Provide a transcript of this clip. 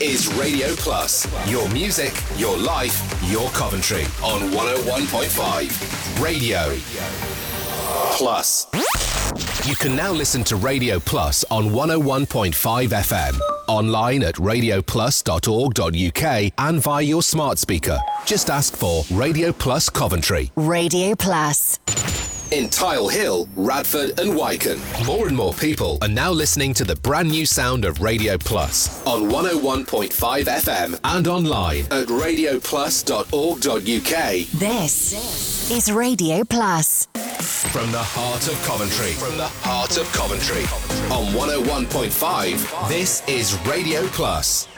is Radio Plus. Your music, your life, your Coventry on 101.5 Radio Plus. You can now listen to Radio Plus on 101.5 FM, online at radioplus.org.uk and via your smart speaker. Just ask for Radio Plus Coventry. Radio Plus. In Tile Hill, Radford and Wycombe. More and more people are now listening to the brand new sound of Radio Plus on 101.5 FM and online at radioplus.org.uk. This is Radio Plus. From the heart of Coventry. From the heart of Coventry. On 101.5, this is Radio Plus.